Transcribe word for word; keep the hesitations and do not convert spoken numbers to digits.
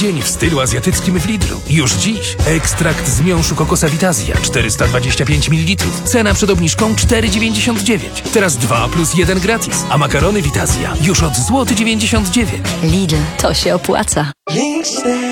dzień w stylu azjatyckim w Lidlu. Już dziś ekstrakt z miąższu kokosa Vitazja czterysta dwadzieścia pięć mililitrów. Cena przed obniżką cztery dziewięćdziesiąt dziewięć. Teraz dwa plus jeden gratis. A makarony Vitazja już od złoty dziewięćdziesiąt dziewięć. Lidl, to się opłaca.